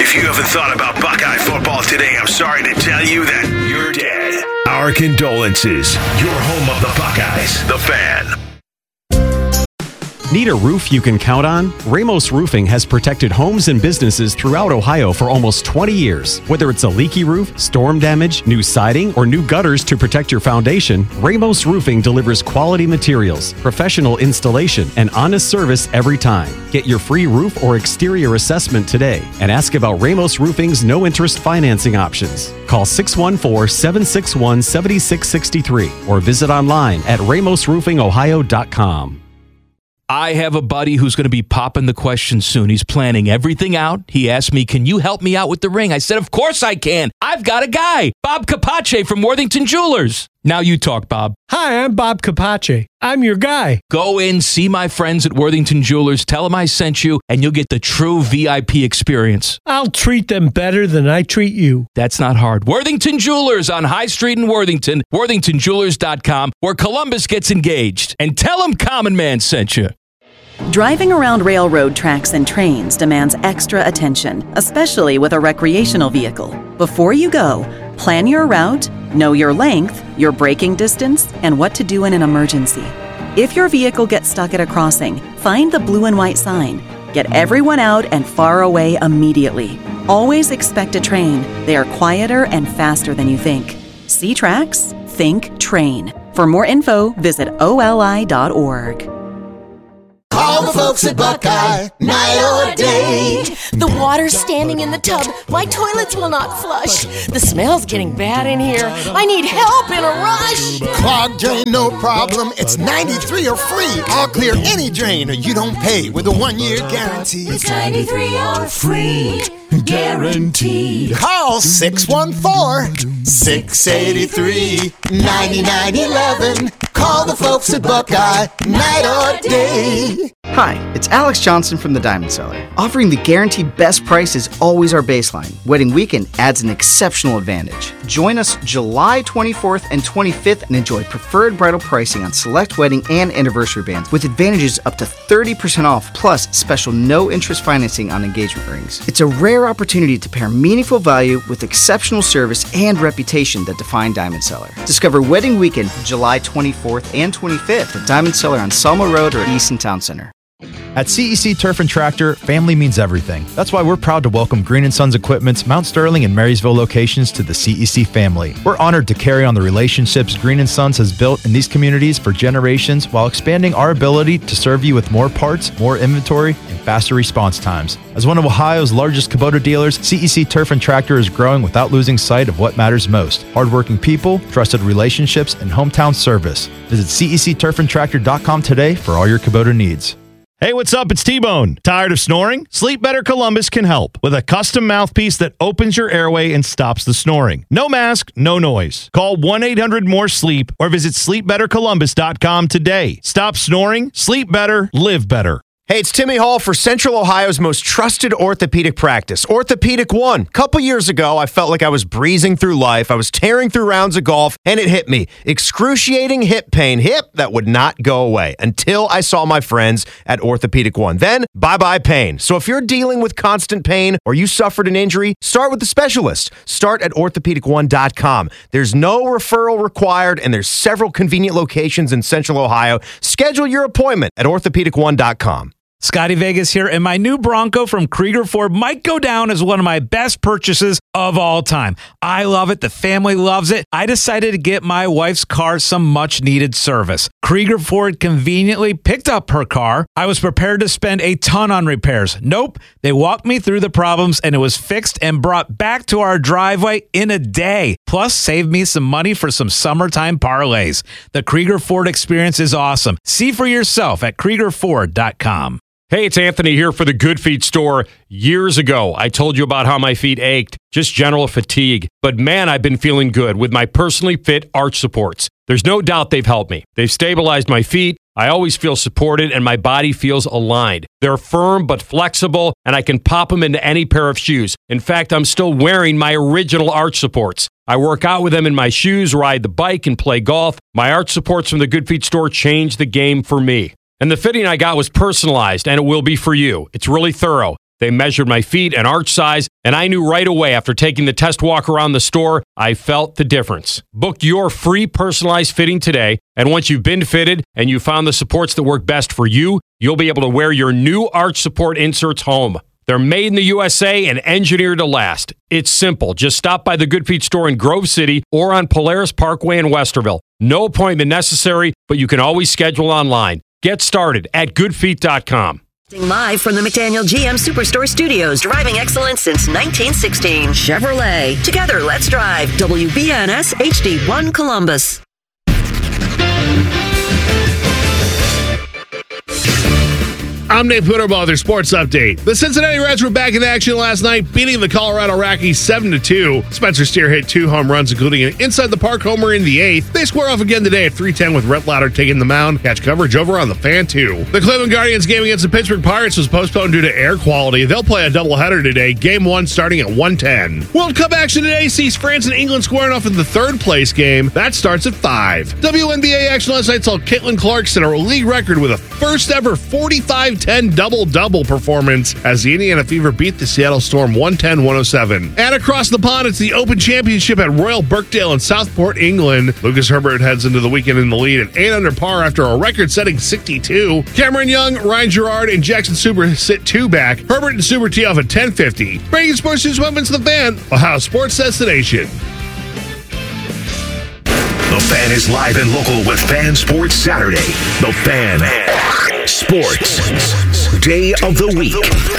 If you haven't thought about Buckeye football today, I'm sorry to tell you that you're dead. Our condolences. Your home of the Buckeyes, The Fan. Need a roof you can count on? Ramos Roofing has protected homes and businesses throughout Ohio for almost 20 years. Whether it's a leaky roof, storm damage, new siding, or new gutters to protect your foundation, Ramos Roofing delivers quality materials, professional installation, and honest service every time. Get your free roof or exterior assessment today and ask about Ramos Roofing's no-interest financing options. Call 614-761-7663 or visit online at ramosroofingohio.com. I have a buddy who's going to be popping the question soon. He's planning everything out. He asked me, can you help me out with the ring? I said, of course I can. I've got a guy, Bob Capace from Worthington Jewelers. Now you talk, Bob. Hi, I'm Bob Capace. I'm your guy. Go in, see my friends at Worthington Jewelers, tell them I sent you, and you'll get the true VIP experience. I'll treat them better than I treat you. That's not hard. Worthington Jewelers on High Street in Worthington, worthingtonjewelers.com, where Columbus gets engaged. And tell them Common Man sent you. Driving around railroad tracks and trains demands extra attention, especially with a recreational vehicle. Before you go, plan your route, know your length, your braking distance, and what to do in an emergency. If your vehicle gets stuck at a crossing, find the blue and white sign. Get everyone out and far away immediately. Always expect a train. They are quieter and faster than you think. See tracks? Think train. For more info, visit oli.org. Call the folks at Buckeye, night or day. The water's standing in the tub. My toilets will not flush. The smell's getting bad in here. I need help in a rush. Clogged drain, no problem. It's 93 or free. I'll clear any drain or you don't pay with a 1-year guarantee. It's 93 or free. Guaranteed. Call 614-683-9911. Call the folks at Buckeye, night or day. Hi, it's Alex Johnson from the Diamond Cellar. Offering the guaranteed best price is always our baseline. Wedding weekend adds an exceptional advantage. Join us July 24th and 25th and enjoy preferred bridal pricing on select wedding and anniversary bands with advantages up to 30% off plus special no-interest financing on engagement rings. It's a rare opportunity to pair meaningful value with exceptional service and reputation that define Diamond Cellar. Discover Wedding Weekend July 24th and 25th at Diamond Cellar on Selma Road or Easton Town Center. At CEC Turf and Tractor, family means everything. That's why we're proud to welcome Green & Sons Equipment's Mount Sterling and Marysville locations to the CEC family. We're honored to carry on the relationships Green & Sons has built in these communities for generations while expanding our ability to serve you with more parts, more inventory, and faster response times. As one of Ohio's largest Kubota dealers, CEC Turf and Tractor is growing without losing sight of what matters most: hardworking people, trusted relationships, and hometown service. Visit CECTurfandTractor.com today for all your Kubota needs. Hey, what's up? It's T-Bone. Tired of snoring? Sleep Better Columbus can help with a custom mouthpiece that opens your airway and stops the snoring. No mask, no noise. Call 1-800-MORE-SLEEP or visit sleepbettercolumbus.com today. Stop snoring, sleep better, live better. Hey, it's Timmy Hall for Central Ohio's most trusted orthopedic practice, Orthopedic One. A couple years ago, I felt like I was breezing through life. I was tearing through rounds of golf, and it hit me. Excruciating hip pain. Hip that would not go away until I saw my friends at Orthopedic One. Then, bye-bye pain. So if you're dealing with constant pain or you suffered an injury, start with the specialist. Start at orthopedic1.com. There's no referral required, and there's several convenient locations in Central Ohio. Schedule your appointment at orthopedic1.com. Scotty Vegas here, and my new Bronco from Krieger Ford might go down as one of my best purchases of all time. I love it. The family loves it. I decided to get my wife's car some much-needed service. Krieger Ford conveniently picked up her car. I was prepared to spend a ton on repairs. Nope. They walked me through the problems, and it was fixed and brought back to our driveway in a day. Plus, saved me some money for some summertime parlays. The Krieger Ford experience is awesome. See for yourself at KriegerFord.com. Hey, it's Anthony here for the Good Feet store. Years ago, I told you about how my feet ached, just general fatigue. But man, I've been feeling good with my personally fit arch supports. There's no doubt they've helped me. They've stabilized my feet. I always feel supported and my body feels aligned. They're firm but flexible, and I can pop them into any pair of shoes. In fact, I'm still wearing my original arch supports. I work out with them in my shoes, ride the bike, and play golf. My arch supports from the Good Feet store changed the game for me. And the fitting I got was personalized, and it will be for you. It's really thorough. They measured my feet and arch size, and I knew right away after taking the test walk around the store, I felt the difference. Book your free personalized fitting today, and once you've been fitted and you found the supports that work best for you, you'll be able to wear your new arch support inserts home. They're made in the USA and engineered to last. It's simple. Just stop by the Good Feet store in Grove City or on Polaris Parkway in Westerville. No appointment necessary, but you can always schedule online. Get started at goodfeet.com. Live from the McDaniel GM Superstore Studios, driving excellence since 1916. Chevrolet. Together, let's drive. WBNS HD1 Columbus. I'm Nate Puterbaugh with your sports update. The Cincinnati Reds were back in action last night, beating the Colorado Rockies 7-2. Spencer Steer hit 2 home runs, including an inside-the-park homer in the 8th. They square off again today at 3:10 with Rhett Lauder taking the mound. Catch coverage over on the Fan 2. The Cleveland Guardians game against the Pittsburgh Pirates was postponed due to air quality. They'll play a doubleheader today, Game 1 starting at 1:10. World Cup action today sees France and England squaring off in the third-place game. That starts at 5. WNBA action last night saw Caitlin Clark set a league record with a first-ever 45-10 double-double performance as the Indiana Fever beat the Seattle Storm 110-107. And across the pond, it's the Open Championship at Royal Birkdale in Southport, England. Lucas Herbert heads into the weekend in the lead at 8 under par after a record-setting 62. Cameron Young, Ryan Gerard, and Jackson Suber sit 2 back. Herbert and Suber tee off at 10:50. Breaking sports news moments to the Fan, Ohio Sports Destination. The Fan is live and local with Fan Sports Saturday. The Fan Sports Day of the Week.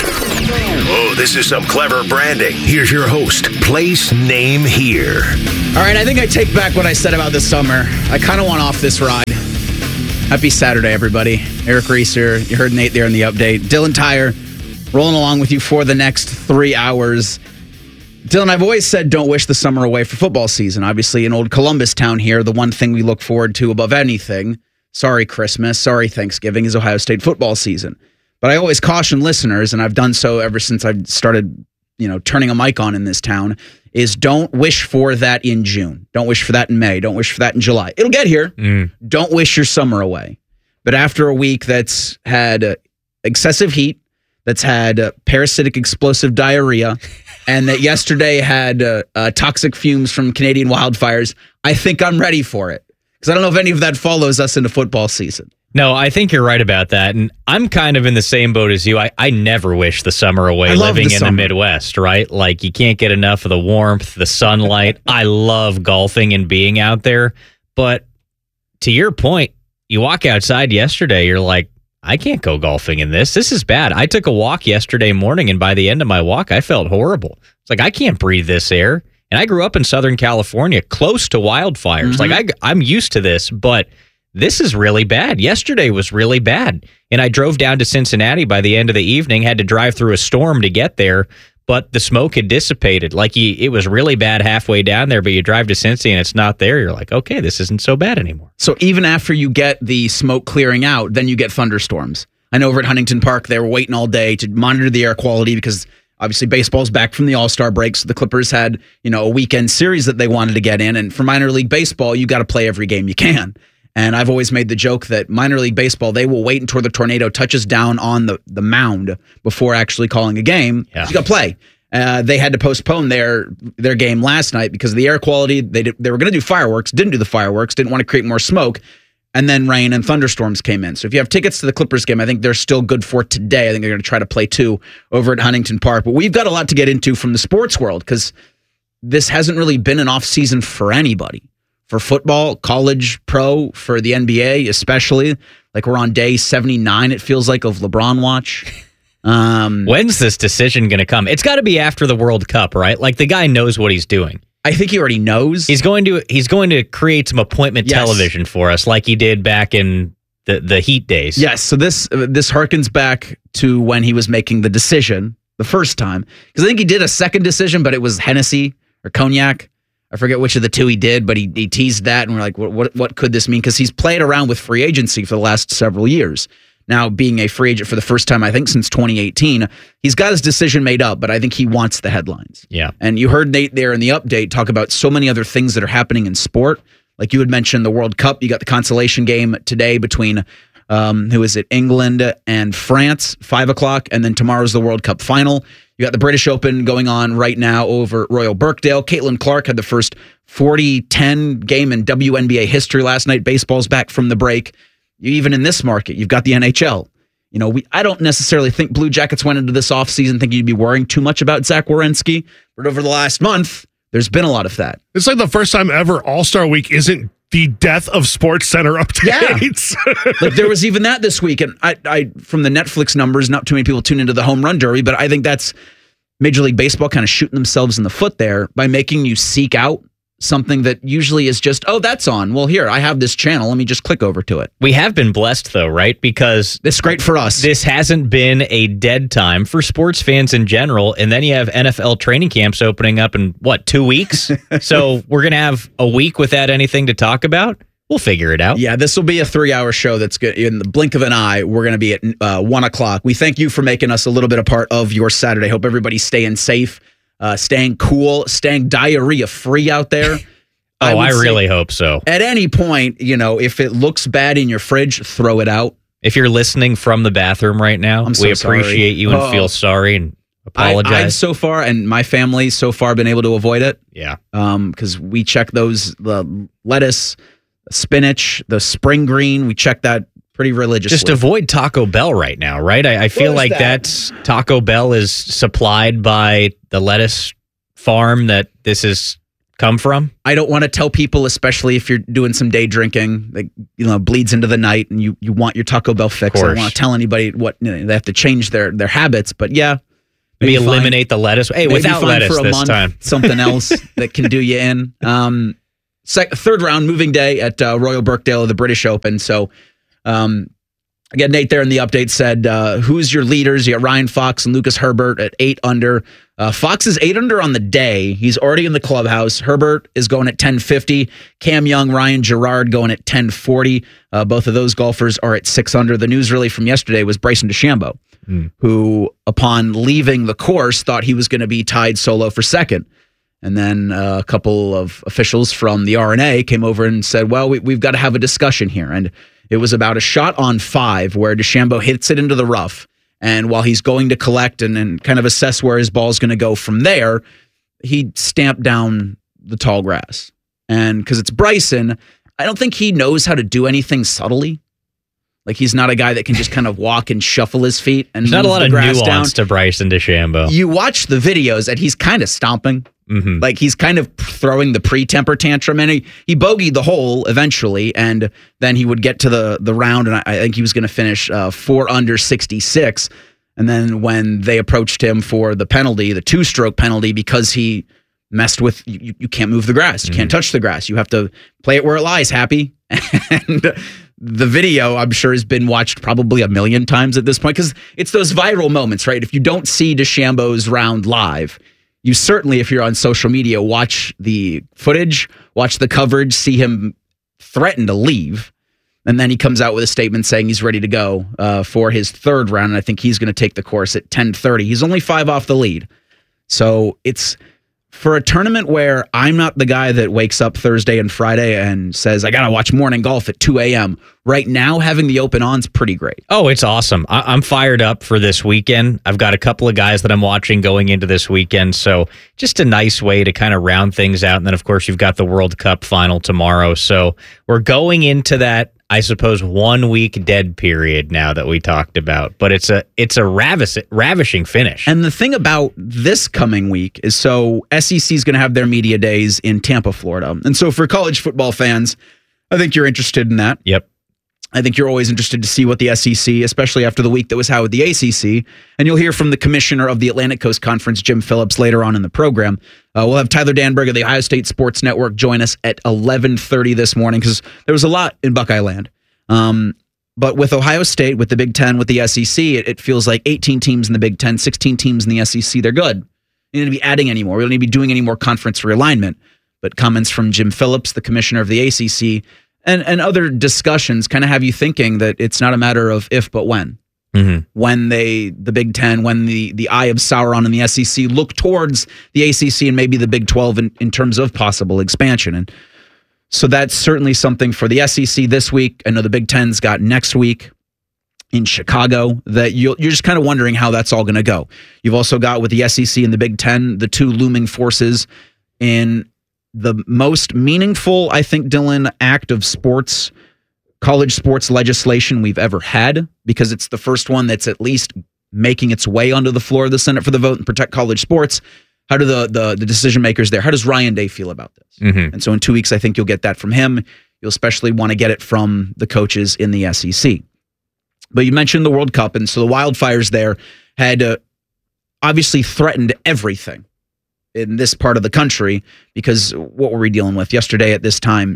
Oh, this is some clever branding. Here's your host. Place, name, here. All right, I think I take back what I said about this summer. I kind of want off this ride. Happy Saturday, everybody. Eric Reese here. You heard Nate there in the update. Dylan Tyre rolling along with you for the next 3 hours. Dylan, I've always said don't wish the summer away for football season. Obviously, in old Columbus town here, the one thing we look forward to above anything, sorry Christmas, sorry Thanksgiving, is Ohio State football season. But I always caution listeners, and I've done so ever since I started, turning a mic on in this town, is don't wish for that in June. Don't wish for that in May. Don't wish for that in July. It'll get here. Don't wish your summer away. But after a week that's had excessive heat, that's had parasitic explosive diarrhea, and that yesterday had toxic fumes from Canadian wildfires, I think I'm ready for it. Because I don't know if any of that follows us into football season. No, I think you're right about that. And I'm kind of in the same boat as you. I never wish the summer away living in the Midwest, right? Like, you can't get enough of the warmth, the sunlight. I love golfing and being out there. But to your point, you walk outside yesterday, you're like, I can't go golfing in this. This is bad. I took a walk yesterday morning, and by the end of my walk, I felt horrible. It's like, I can't breathe this air. And I grew up in Southern California, close to wildfires. Like, I'm used to this, but this is really bad. Yesterday was really bad. And I drove down to Cincinnati by the end of the evening, had to drive through a storm to get there, but the smoke had dissipated. Like, it was really bad halfway down there, but you drive to Cincy and it's not there. You're like, okay, this isn't so bad anymore. So even after you get the smoke clearing out, then you get thunderstorms. I know over at Huntington Park, they were waiting all day to monitor the air quality because obviously baseball's back from the All-Star break, so the Clippers had, a weekend series that they wanted to get in. And for minor league baseball, you got to play every game you can. And I've always made the joke that minor league baseball, they will wait until the tornado touches down on the mound before actually calling a game. Yeah. You got to play. They had to postpone their game last night because of the air quality. They were going to do fireworks, didn't do the fireworks, didn't want to create more smoke, and then rain and thunderstorms came in. So if you have tickets to the Clippers game, I think they're still good for today. I think they're going to try to play 2 over at Huntington Park. But we've got a lot to get into from the sports world because this hasn't really been an off season for anybody. For football, college, pro, for the NBA especially. Like, we're on day 79, it feels like, of LeBron watch. When's this decision going to come? It's got to be after the World Cup, right? Like, the guy knows what he's doing. I think he already knows. He's going to create some appointment television for us, like he did back in the Heat days. Yes. So this harkens back to when he was making the decision the first time, because I think he did a second decision, but it was Hennessy or Cognac. I forget which of the two he did, but he teased that, and we're like, what could this mean? Because he's played around with free agency for the last several years. Now, being a free agent for the first time, I think, since 2018, he's got his decision made up, but I think he wants the headlines. Yeah. And you heard Nate there in the update talk about so many other things that are happening in sport. Like you had mentioned the World Cup. You got the consolation game today between who is at England and France, 5 o'clock, and then tomorrow's the World Cup final. You got the British Open going on right now over at Royal Birkdale. Caitlin Clark had the first 40-10 game in WNBA history last night. Baseball's back from the break. Even in this market, you've got the NHL. You know, I don't necessarily think Blue Jackets went into this offseason thinking you'd be worrying too much about Zach Werenski, but over the last month, there's been a lot of that. It's like the first time ever All-Star Week isn't the death of Sports Center updates. Yeah. Like there was even that this week, and I from the Netflix numbers, not too many people tune into the home run derby, but I think that's Major League Baseball kind of shooting themselves in the foot there by making you seek out something that usually is just, oh, that's on. Well, here, I have this channel. Let me just click over to it. We have been blessed, though, right? Because it's great for us. This hasn't been a dead time for sports fans in general. And then you have NFL training camps opening up in, 2 weeks? So we're going to have a week without anything to talk about? We'll figure it out. Yeah, this will be a 3-hour show that's good. In the blink of an eye, we're going to be at 1 o'clock. We thank you for making us a little bit a part of your Saturday. Hope everybody's staying safe, staying cool, staying diarrhea-free out there. I really hope so. At any point, you know, if it looks bad in your fridge, throw it out. If you're listening from the bathroom right now, we appreciate you and feel sorry and apologize. I've so far, and my family so far, been able to avoid it. Yeah. Because we check the lettuce, the spinach, the spring green. We check that pretty religiously. Just avoid Taco Bell right now, right? I feel like that's Taco Bell is supplied by the lettuce farm that this is come from. I don't want to tell people, especially if you're doing some day drinking, that bleeds into the night, and you want your Taco Bell fix. I don't want to tell anybody what they have to change their habits. But yeah, maybe eliminate the lettuce. Hey, without lettuce for a month, time, something else that can do you in. Third round, moving day at Royal Birkdale of the British Open. So, again, Nate there in the update said, who's your leaders? You got Ryan Fox and Lucas Herbert at 8 under. Fox is 8 under on the day. He's already in the clubhouse. Herbert is going at 1050. Cam Young, Ryan Gerard going at 1040. Both of those golfers are at 6 under. The news really from yesterday was Bryson DeChambeau, who, upon leaving the course, thought he was going to be tied solo for second. And then a couple of officials from the R&A came over and said, well, we've got to have a discussion here. And it was about a shot on 5 where DeChambeau hits it into the rough. And while he's going to collect and kind of assess where his ball's going to go from there, he stamped down the tall grass. And because it's Bryson, I don't think he knows how to do anything subtly. Like, he's not a guy that can just kind of walk and shuffle his feet and There's not a lot of nuance to Bryson DeChambeau. You watch the videos and he's kind of stomping. Mm-hmm. Like, he's kind of throwing the pre-temper tantrum, and he bogeyed the hole eventually, and then he would get to the round, and I think he was going to finish 4 under 66. And then when they approached him for the penalty, the 2-stroke penalty, because he messed with, you can't move the grass, you can't touch the grass, you have to play it where it lies, Happy. And the video, I'm sure, has been watched probably 1 million times at this point, because it's those viral moments, right? If you don't see DeChambeau's round live, you certainly, if you're on social media, watch the footage, watch the coverage, see him threaten to leave. And then he comes out with a statement saying he's ready to go for his 3rd round. And I think he's going to take the course at 10:30. He's only 5 off the lead. So it's for a tournament where I'm not the guy that wakes up Thursday and Friday and says, I got to watch morning golf at 2 a.m. Right now, having the Open on's pretty great. Oh, it's awesome. I'm fired up for this weekend. I've got a couple of guys that I'm watching going into this weekend. So just a nice way to kind of round things out. And then, of course, you've got the World Cup final tomorrow. So we're going into that, I suppose, 1 week dead period now that we talked about. But it's a ravishing finish. And the thing about this coming week is, so SEC is going to have their media days in Tampa, Florida. And so for college football fans, I think you're interested in that. Yep. I think you're always interested to see what the SEC, especially after the week that was had with the ACC, and you'll hear from the commissioner of the Atlantic Coast Conference, Jim Phillips, later on in the program. We'll have Tyler Danberg of the Ohio State Sports Network join us at 11:30 this morning, because there was a lot in Buckeye Land. But with Ohio State, with the Big Ten, with the SEC, it feels like 18 teams in the Big Ten, 16 teams in the SEC, they're good. You don't need to be adding any more. We don't need to be doing any more conference realignment. But comments from Jim Phillips, the commissioner of the ACC, and other discussions kind of have you thinking that it's not a matter of if, but when. Mm-hmm. When the Big Ten, when the eye of Sauron and the SEC look towards the ACC and maybe the Big 12 in terms of possible expansion. And so that's certainly something for the SEC this week. I know the Big Ten's got next week. in Chicago, that you're just kind of wondering how that's all going to go. You've also got, with the SEC and the Big Ten, the two looming forces in the most meaningful, I think, Dylan, act of college sports legislation we've ever had, because it's the first one that's at least making its way onto the floor of the Senate for the vote and protect college sports. How do the decision makers there, how does Ryan Day feel about this? Mm-hmm. And so in 2 weeks, I think you'll get that from him. You'll especially want to get it from the coaches in the SEC. But you mentioned the World Cup, and so the wildfires there had obviously threatened everything in this part of the country, because what were we dealing with yesterday at this time?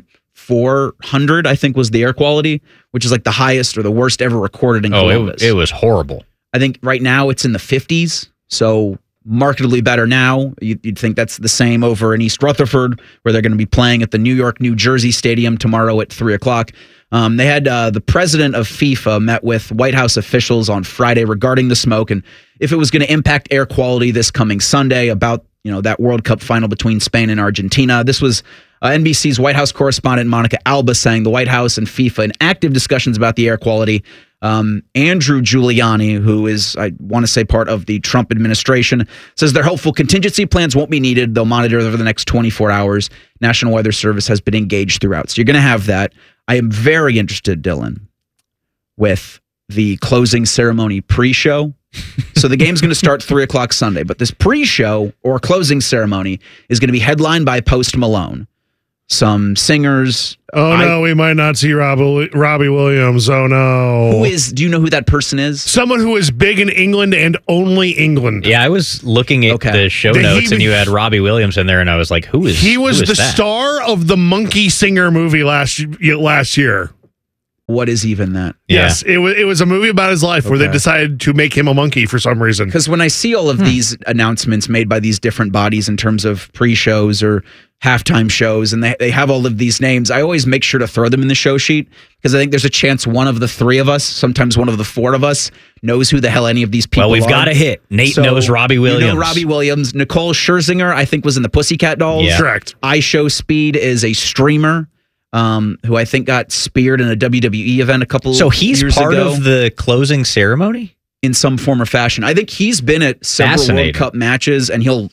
400, I think, was the air quality, which is like the highest or the worst ever recorded in Columbus. It was horrible. I think right now it's in the 50s, so markedly better now. You'd think that's the same over in East Rutherford, where they're going to be playing at the New York, New Jersey Stadium tomorrow at 3 o'clock. They had the president of FIFA met with White House officials on Friday regarding the smoke and if it was going to impact air quality this coming Sunday about that World Cup final between Spain and Argentina. This was NBC's White House correspondent Monica Alba saying the White House and FIFA in active discussions about the air quality. Andrew Giuliani, who is, I want to say, part of the Trump administration, says they're hopeful contingency plans won't be needed. They'll monitor over the next 24 hours. National Weather Service has been engaged throughout. So you're going to have that. I am very interested, Dylan, with the closing ceremony pre-show. So the game's going to start 3 o'clock Sunday, but this pre-show or closing ceremony is going to be headlined by Post Malone. Some singers. No, we might not see Robbie Williams. Oh, no. Do you know who that person is? Someone who is big in England and only England. Yeah, I was looking at the show notes and you had Robbie Williams in there and I was like, who is He was who is the that? star of the Monkey Singer movie last year. What is even that? Yes, it was a movie about his life where they decided to make him a monkey for some reason. Because when I see all of these announcements made by these different bodies in terms of pre-shows or halftime shows, and they have all of these names, I always make sure to throw them in the show sheet because I think there's a chance one of the three of us, sometimes one of the four of us, knows who the hell any of these people are. Well, we've got a hit. Nate knows Robbie Williams. You know Robbie Williams. Nicole Scherzinger, I think, was in the Pussycat Dolls. Yeah. Correct. iShowSpeed is a streamer. Who I think got speared in a WWE event a couple So he's years part ago. of the closing ceremony? In some form or fashion. I think he's been at several World Cup matches, and he'll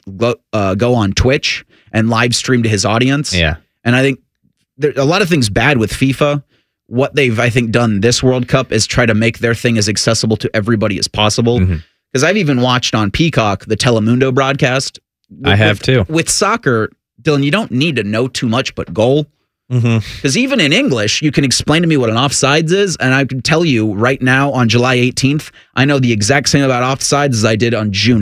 go on Twitch and live stream to his audience. Yeah. And I think there a lot of things bad with FIFA. What they've, I think, done this World Cup is try to make their thing as accessible to everybody as possible. Because I've even watched on Peacock the Telemundo broadcast. I have too. With soccer, Dylan, you don't need to know too much but goal. Because even in English, you can explain to me what an offsides is, and I can tell you right now on July 18th, I know the exact same about offsides as I did on June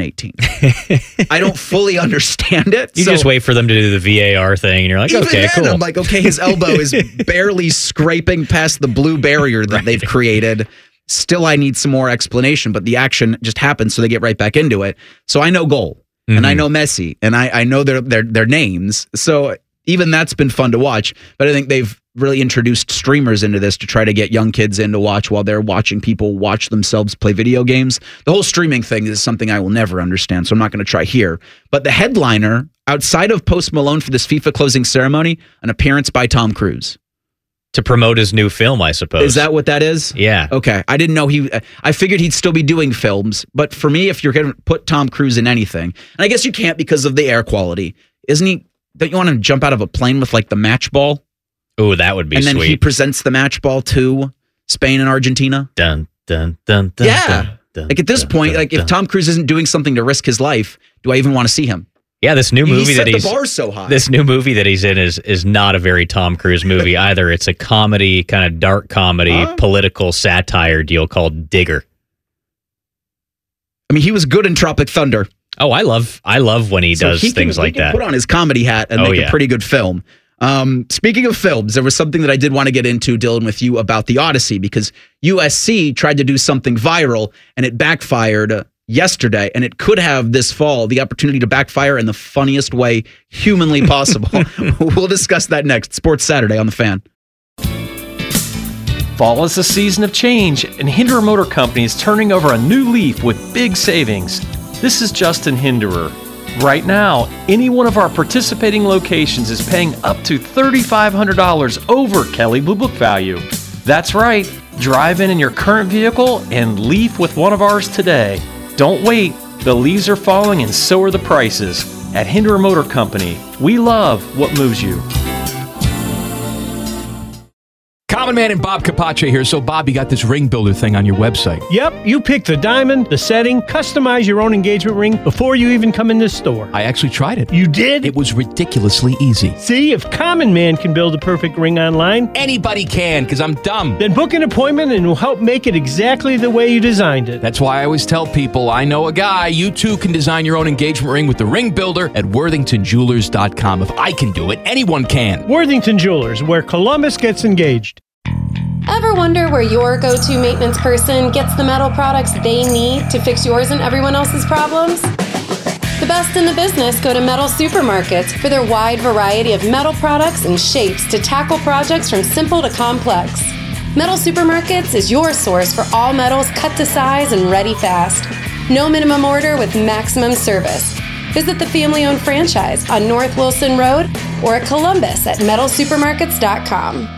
18th. I don't fully understand it. You just wait for them to do the VAR thing, and you're like, okay, cool. I'm like, okay, his elbow is barely scraping past the blue barrier that they've created. Still, I need some more explanation, but the action just happens, so they get right back into it. So I know goal, and I know Messi, and I know their names. So even that's been fun to watch, but I think they've really introduced streamers into this to try to get young kids in to watch while they're watching people watch themselves play video games. The whole streaming thing is something I will never understand, so I'm not going to try here. But the headliner, outside of Post Malone for this FIFA closing ceremony, an appearance by Tom Cruise. To promote his new film, I suppose. Is that what that is? Yeah. Okay. I didn't know I figured he'd still be doing films, but for me, if you're going to put Tom Cruise in anything, and I guess you can't because of the air quality, isn't he? Don't you want to jump out of a plane with like the match ball? Oh, that would be sweet. And then sweet. he presents the match ball to Spain and Argentina. Dun, dun, dun, dun, yeah. Dun, dun, like at this point, like if Tom Cruise isn't doing something to risk his life, do I even want to see him? Yeah, this new movie that he's the bar so high. This new movie that he's in is not a very Tom Cruise movie either. It's a comedy, kind of dark comedy, political satire deal called Digger. I mean, he was good in Tropic Thunder. Oh, I love when he does things like that. Put on his comedy hat and make a pretty good film. Speaking of films, there was something that I did want to get into, Dylan, with you about The Odyssey, because USC tried to do something viral and it backfired yesterday, and it could have this fall the opportunity to backfire in the funniest way humanly possible. We'll discuss that next. Sports Saturday on The Fan. Fall is a season of change, and Hinderer Motor Company is turning over a new leaf with big savings. This is Justin Hinderer. Right now, any one of our participating locations is paying up to $3,500 over Kelley Blue Book value. That's right, Drive in your current vehicle and leave with one of ours today. Don't wait. The leaves are falling and so are the prices. At Hinderer Motor Company, we love what moves you. Common Man and Bob Capace here. So, Bob, you got this ring builder thing on your website. Yep, you pick the diamond, the setting, customize your own engagement ring before you even come in this store. I actually tried it. You did? It was ridiculously easy. See, if Common Man can build a perfect ring online, anybody can, because I'm dumb. Then book an appointment and we'll help make it exactly the way you designed it. That's why I always tell people, I know a guy. You too can design your own engagement ring with the ring builder at worthingtonjewelers.com. If I can do it, anyone can. Worthington Jewelers, where Columbus gets engaged. Ever wonder where your go-to maintenance person gets the metal products they need to fix yours and everyone else's problems? The best in the business go to Metal Supermarkets for their wide variety of metal products and shapes to tackle projects from simple to complex. Metal Supermarkets is your source for all metals cut to size and ready fast. No minimum order with maximum service. Visit the family-owned franchise on North Wilson Road or at Columbus at metalsupermarkets.com.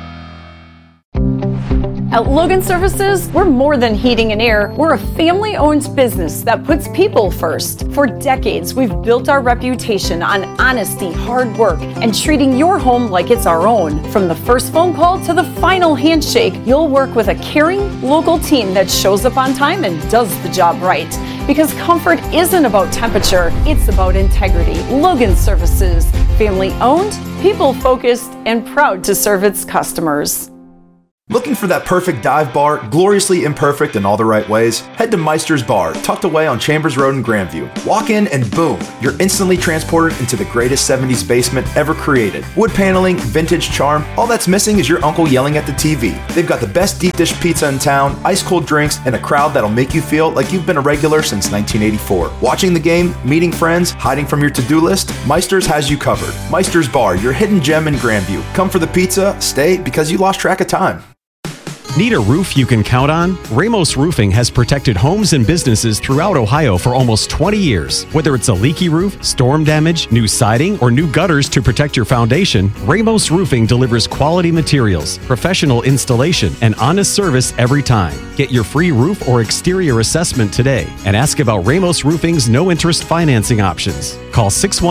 At Logan Services, we're more than heating and air. We're a family-owned business that puts people first. For decades, we've built our reputation on honesty, hard work, and treating your home like it's our own. From the first phone call to the final handshake, you'll work with a caring, local team that shows up on time and does the job right. Because comfort isn't about temperature, it's about integrity. Logan Services, family-owned, people-focused, and proud to serve its customers. Looking for that perfect dive bar, gloriously imperfect in all the right ways? Head to Meister's Bar, tucked away on Chambers Road in Grandview. Walk in and boom, you're instantly transported into the greatest 70s basement ever created. Wood paneling, vintage charm, all that's missing is your uncle yelling at the TV. They've got the best deep dish pizza in town, ice cold drinks, and a crowd that'll make you feel like you've been a regular since 1984. Watching the game, meeting friends, hiding from your to-do list, Meister's has you covered. Meister's Bar, your hidden gem in Grandview. Come for the pizza, stay because you lost track of time. Need a roof you can count on? Ramos Roofing has protected homes and businesses throughout Ohio for almost 20 years. Whether it's a leaky roof, storm damage, new siding, or new gutters to protect your foundation, Ramos Roofing delivers quality materials, professional installation, and honest service every time. Get your free roof or exterior assessment today and ask about Ramos Roofing's no-interest financing options. Call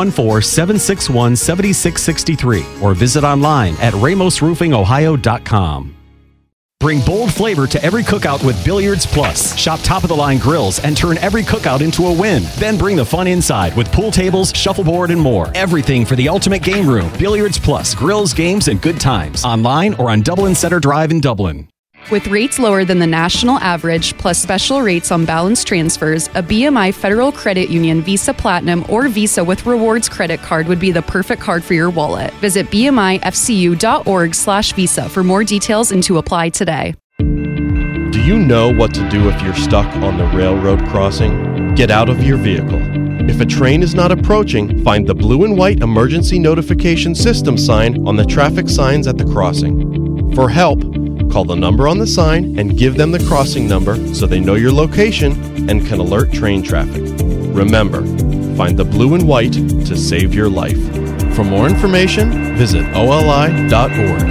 614-761-7663 or visit online at ramosroofingohio.com. Bring bold flavor to every cookout with Billiards Plus. Shop top-of-the-line grills and turn every cookout into a win. Then bring the fun inside with pool tables, shuffleboard, and more. Everything for the ultimate game room. Billiards Plus. Grills, games, and good times. Online or on Dublin Center Drive in Dublin. With rates lower than the national average, plus special rates on balance transfers, a BMI Federal Credit Union Visa Platinum or Visa with Rewards credit card would be the perfect card for your wallet. Visit bmifcu.org/visa for more details and to apply today. Do you know what to do if you're stuck on the railroad crossing? Get out of your vehicle. If a train is not approaching, find the blue and white emergency notification system sign on the traffic signs at the crossing. For help, call the number on the sign and give them the crossing number so they know your location and can alert train traffic. Remember, find the blue and white to save your life. For more information, visit oli.org.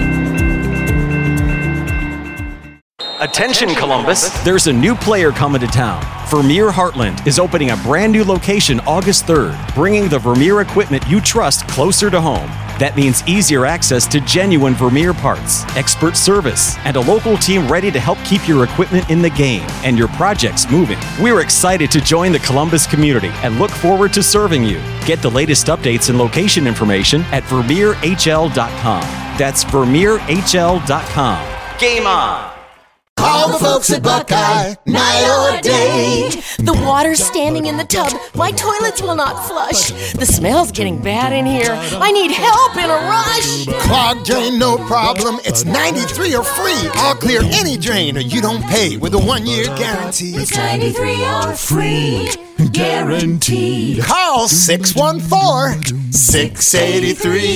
Attention Columbus, there's a new player coming to town. Vermeer Heartland is opening a brand new location August 3rd, bringing the Vermeer equipment you trust closer to home. That means easier access to genuine Vermeer parts, expert service, and a local team ready to help keep your equipment in the game and your projects moving. We're excited to join the Columbus community and look forward to serving you. Get the latest updates and location information at VermeerHL.com. That's VermeerHL.com. Game on! Call the folks at Buckeye, night or day. The water's standing in the tub. My toilets will not flush. The smell's getting bad in here. I need help in a rush. Clogged drain, no problem. It's 93 or free. All clear any drain or you don't pay with a 1-year guarantee. It's 93 or free. Guaranteed. Call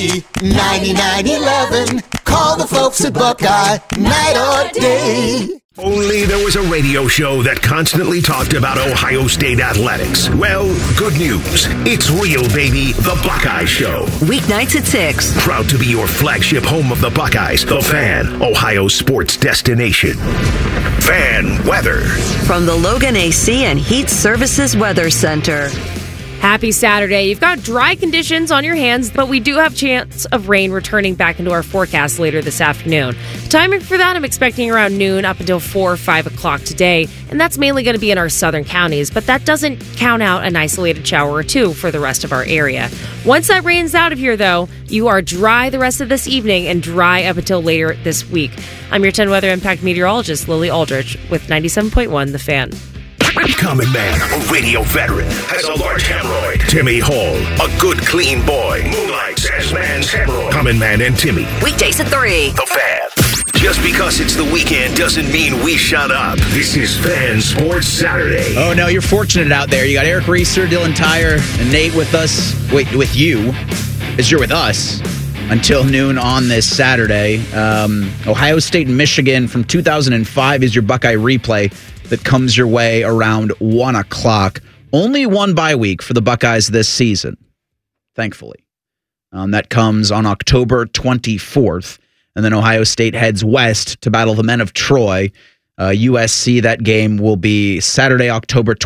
614-683-9911. Call the folks at Buckeye, night or day. Only there was a radio show that constantly talked about Ohio State athletics. Well, good news. It's real, baby. The Buckeye Show. Weeknights at 6. Proud to be your flagship home of the Buckeyes, The Fan, Ohio sports destination. Fan weather. From the Logan AC and Heat Services Weather Center. Happy Saturday. You've got dry conditions on your hands, but we do have chance of rain returning back into our forecast later this afternoon. Timing for that, I'm expecting around noon up until 4 or 5 o'clock today, and that's mainly going to be in our southern counties, but that doesn't count out an isolated shower or two for the rest of our area. Once that rain's out of here, though, you are dry the rest of this evening and dry up until later this week. I'm your 10 Weather Impact meteorologist, Lily Aldrich, with 97.1 The Fan. Common Man, a radio veteran, has a large hemorrhoid. Timmy Hall, a good, clean boy, moonlights as man's hemorrhoid. Common Man and Timmy. Weekdays at 3. The Fan. Just because it's the weekend doesn't mean we shut up. This is Fan Sports Saturday. Oh, no, you're fortunate out there. You got Eric Reeser, Dylan Tyre, and Nate with us. Wait, with you, as you're with us, until noon on this Saturday. Ohio State and Michigan from 2005 is your Buckeye replay that comes your way around 1 o'clock. Only one bye week for the Buckeyes this season, thankfully. That comes on October 24th. And then Ohio State heads west to battle the men of Troy. USC, that game will be Saturday, October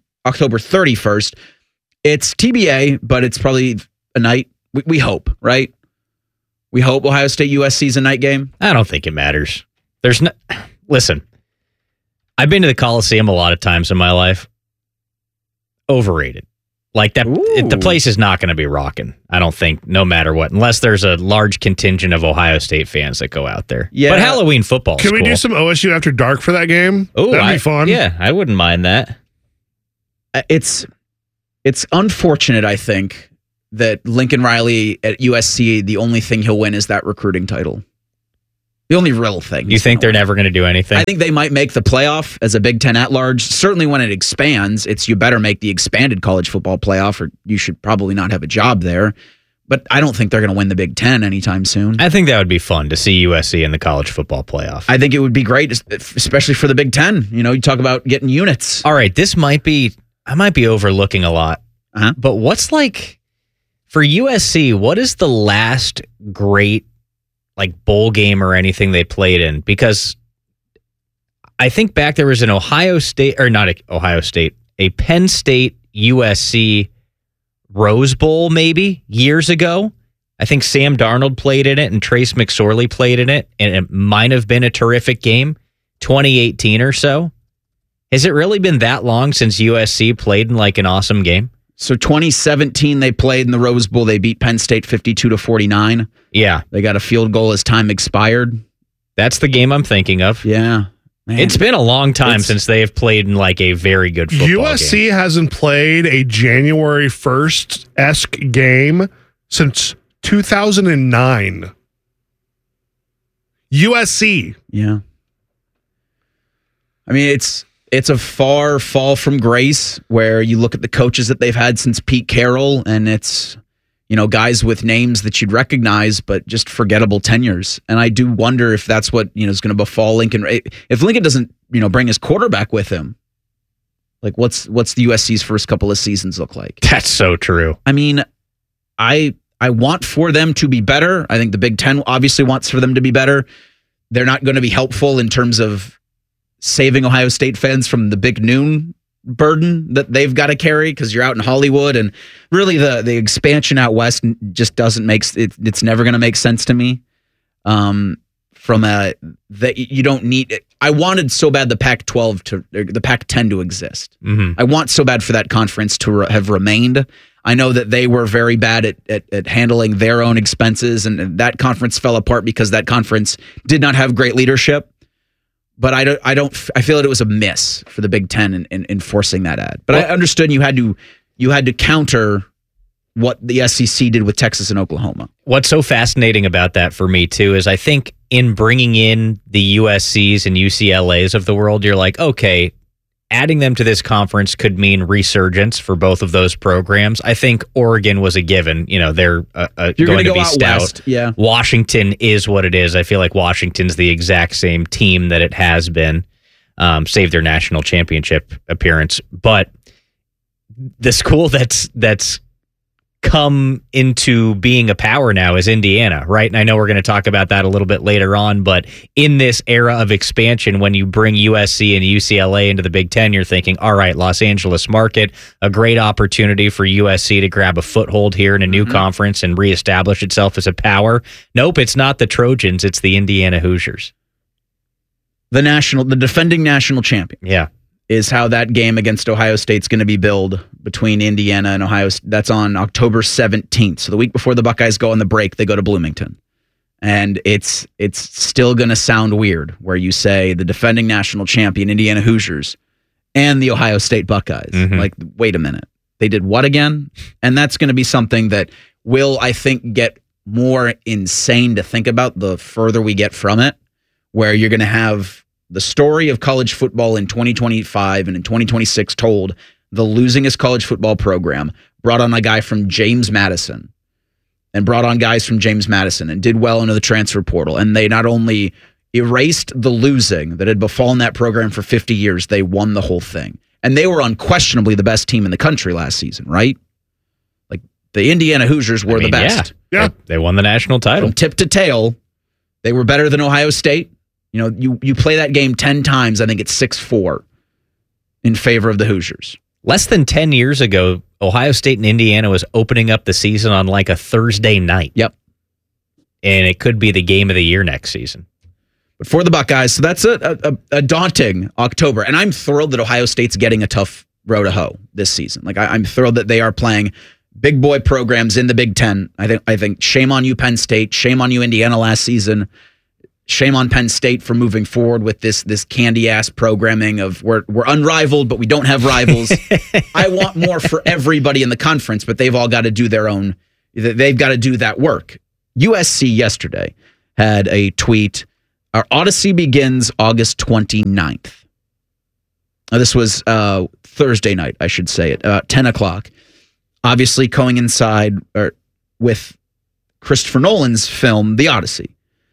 31st. It's TBA, but it's probably a night. We hope, right? We hope Ohio State USC is a night game. I don't think it matters. There's no. Listen, I've been to the Coliseum a lot of times in my life. Overrated. Like that, the place is not going to be rocking. I don't think, no matter what, unless there's a large contingent of Ohio State fans that go out there. Yeah, but Halloween football. Can we do some OSU after dark for that game? Oh, that'd be fun. Yeah, I wouldn't mind that. It's unfortunate, I think, that Lincoln Riley at USC, the only thing he'll win is that recruiting title. The only real thing. You think they're never going to do anything? I think they might make the playoff as a Big Ten at-large. Certainly when it expands, it's you better make the expanded college football playoff or you should probably not have a job there. But I don't think they're going to win the Big Ten anytime soon. I think that would be fun to see USC in the college football playoff. I think it would be great, especially for the Big Ten. You know, you talk about getting units. All right, I might be overlooking a lot. But what's like, for USC, what is the last great like bowl game or anything they played in? Because I think back there was an Ohio State, or not Ohio State, a Penn State USC Rose Bowl maybe years ago. I think Sam Darnold played in it and Trace McSorley played in it, and it might have been a terrific game, 2018 or so. Has it really been that long since USC played in like an awesome game? So 2017, they played in the Rose Bowl. They beat Penn State 52-49. Yeah. They got a field goal as time expired. That's the game I'm thinking of. Yeah. Man. It's been a long time since they have played in like a very good football USC game. Hasn't played a January 1st-esque game since 2009. USC. Yeah. I mean, it's a far fall from grace where you look at the coaches that they've had since Pete Carroll, and it's, you know, guys with names that you'd recognize, but just forgettable tenures. And I do wonder if that's what, you know, is going to befall Lincoln. If Lincoln doesn't, you know, bring his quarterback with him, like what's the USC's first couple of seasons look like? That's so true. I mean, I want for them to be better. I think the Big Ten obviously wants for them to be better. They're not going to be helpful in terms of saving Ohio State fans from the big noon burden that they've got to carry because you're out in Hollywood, and really the expansion out west just doesn't make it's never going to make sense to me. That you don't need it. I wanted so bad the Pac-10 to exist. Mm-hmm. I want so bad for that conference to have remained. I know that they were very bad at handling their own expenses, and that conference fell apart because that conference did not have great leadership. But I feel that it was a miss for the Big Ten in forcing that ad. But I understood you had to counter what the SEC did with Texas and Oklahoma. What's so fascinating about that for me too is I think in bringing in the USCs and UCLAs of the world, you're like, okay, adding them to this conference could mean resurgence for both of those programs. I think Oregon was a given. You know, they're going to be stout. West. Yeah. Washington is what it is. I feel like Washington's the exact same team that it has been. save their national championship appearance. But the school that's come into being a power now is Indiana, right? And I know we're going to talk about that a little bit later on, but in this era of expansion, when you bring USC and UCLA into the Big Ten, you're thinking, all right, Los Angeles market, a great opportunity for USC to grab a foothold here in a new conference and reestablish itself as a power. Nope, it's not the Trojans, it's the Indiana Hoosiers. The defending national champion. Yeah. Is how that game against Ohio State's going to be billed between Indiana and Ohio. That's on October 17th. So the week before the Buckeyes go on the break, they go to Bloomington. And it's still going to sound weird where you say the defending national champion Indiana Hoosiers and the Ohio State Buckeyes. Like, wait a minute. They did what again? And that's going to be something that will, I think, get more insane to think about the further we get from it, where you're going to have the story of college football in 2025 and in 2026 told, the losingest college football program brought on a guy from James Madison and did well into the transfer portal. And they not only erased the losing that had befallen that program for 50 years, they won the whole thing. And they were unquestionably the best team in the country last season, right? Like, the Indiana Hoosiers were the best. Yeah. They won the national title. From tip to tail, they were better than Ohio State. You know, you play that game 10 times, I think it's 6-4 in favor of the Hoosiers. Less than 10 years ago, Ohio State and Indiana was opening up the season on like a Thursday night. Yep. And it could be the game of the year next season. But for the Buckeyes, so that's a daunting October. And I'm thrilled that Ohio State's getting a tough row to hoe this season. Like, I'm thrilled that they are playing big boy programs in the Big Ten. I think shame on you, Penn State. Shame on you, Indiana, last season. Shame on Penn State for moving forward with this candy-ass programming of we're unrivaled, but we don't have rivals. I want more for everybody in the conference, but they've all got to do their own. They've got to do that work. USC yesterday had a tweet. Our Odyssey begins August 29th. Now, this was Thursday night, I should say, at 10 o'clock. Obviously coincide with Christopher Nolan's film, The Odyssey.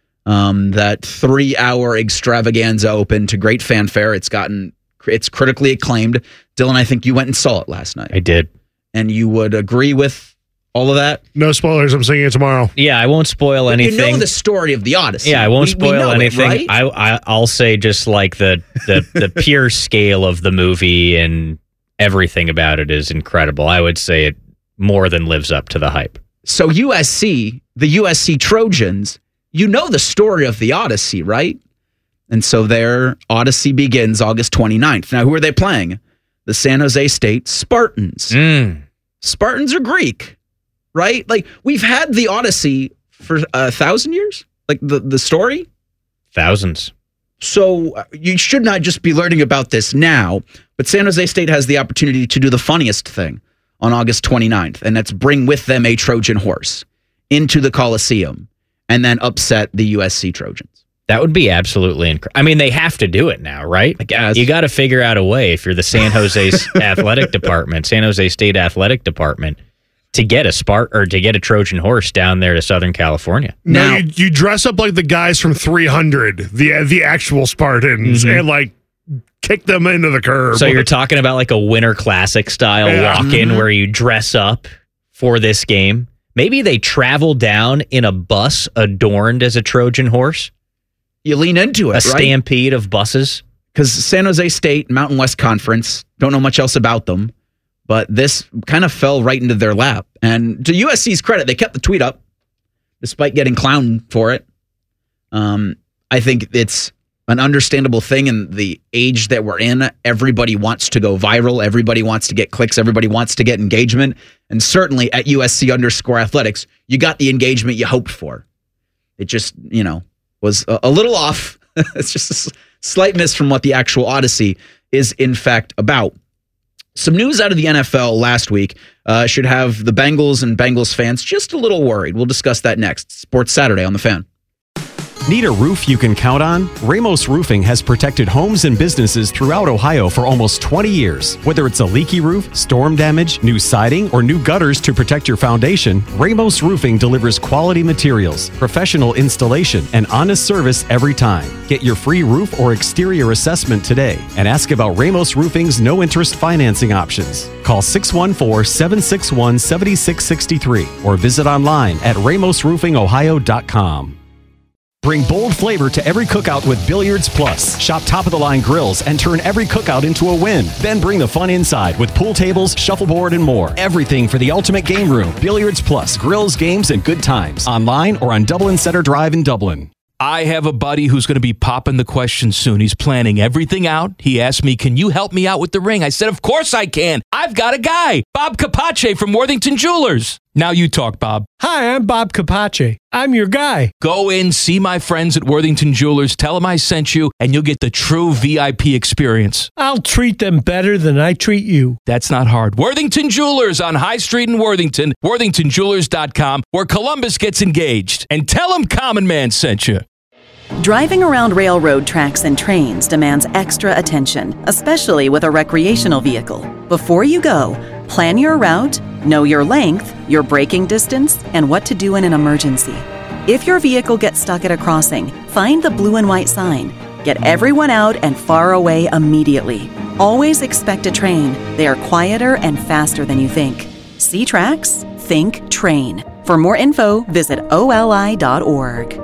That 3-hour extravaganza opened to great fanfare. It's critically acclaimed. Dylan, I think you went and saw it last night. I did. And you would agree with all of that? No spoilers. I'm seeing it tomorrow. Yeah, I won't spoil anything. You know the story of the Odyssey. Yeah, I won't spoil anything. It, right? I'll say just like the pure scale of the movie and everything about it is incredible. I would say it more than lives up to the hype. So USC, the USC Trojans, you know the story of the Odyssey, right? And so their Odyssey begins August 29th. Now, who are they playing? The San Jose State Spartans. Spartans are Greek, right? Like, we've had the Odyssey for 1,000 years? Like, the story? Thousands. So you should not just be learning about this now, but San Jose State has the opportunity to do the funniest thing on August 29th, and that's bring with them a Trojan horse into the Coliseum and then upset the USC Trojans. That would be absolutely incredible. I mean, they have to do it now, right? I guess. You got to figure out a way, if you're the San Jose athletic department, San Jose State athletic department, to get a Trojan horse down there to Southern California. Now you dress up like the guys from 300, the actual Spartans, and like kick them into the curb. So you're talking about like a Winter Classic style walk-in where you dress up for this game. Maybe they travel down in a bus adorned as a Trojan horse. You lean into it, right? Stampede of buses. Because San Jose State, Mountain West Conference, don't know much else about them, but this kind of fell right into their lap. And to USC's credit, they kept the tweet up, despite getting clowned for it. I think it's an understandable thing in the age that we're in. Everybody wants to go viral. Everybody wants to get clicks. Everybody wants to get engagement. And certainly at USC_athletics, you got the engagement you hoped for. It just, was a little off. It's just a slight miss from what the actual Odyssey is in fact about. Some news out of the NFL last week should have the Bengals and Bengals fans just a little worried. We'll discuss that next. Sports Saturday on The Fan. Need a roof you can count on? Ramos Roofing has protected homes and businesses throughout Ohio for almost 20 years. Whether it's a leaky roof, storm damage, new siding, or new gutters to protect your foundation, Ramos Roofing delivers quality materials, professional installation, and honest service every time. Get your free roof or exterior assessment today and ask about Ramos Roofing's no-interest financing options. Call 614-761-7663 or visit online at ramosroofingohio.com. Bring bold flavor to every cookout with Billiards Plus. Shop top-of-the-line grills and turn every cookout into a win. Then bring the fun inside with pool tables, shuffleboard, and more. Everything for the ultimate game room. Billiards Plus. Grills, games, and good times. Online or on Dublin Center Drive in Dublin. I have a buddy who's going to be popping the question soon. He's planning everything out. He asked me, can you help me out with the ring? I said, of course I can. I've got a guy, Bob Capace from Worthington Jewelers. Now you talk, Bob. Hi, I'm Bob Capace. I'm your guy. Go in, see my friends at Worthington Jewelers, tell them I sent you, and you'll get the true VIP experience. I'll treat them better than I treat you. That's not hard. Worthington Jewelers on High Street in Worthington, worthingtonjewelers.com, where Columbus gets engaged. And tell them Common Man sent you. Driving around railroad tracks and trains demands extra attention, especially with a recreational vehicle. Before you go, plan your route, know your length, your braking distance, and what to do in an emergency. If your vehicle gets stuck at a crossing, find the blue and white sign. Get everyone out and far away immediately. Always expect a train. They are quieter and faster than you think. See tracks? Think train. For more info, visit oli.org.